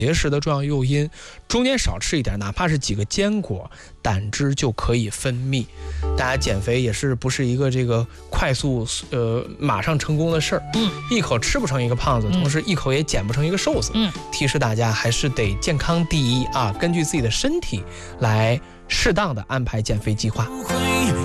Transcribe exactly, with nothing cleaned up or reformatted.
结石的重要诱因，中间少吃一点，哪怕是几个坚果，胆汁就可以分泌。大家减肥也是不是一个这个快速呃马上成功的事儿， 嗯， 一口吃不成一个胖子，同时一口也减不成一个瘦子。 嗯， 提示大家还是得健康第一啊，根据自己的身体来适当的安排减肥计划。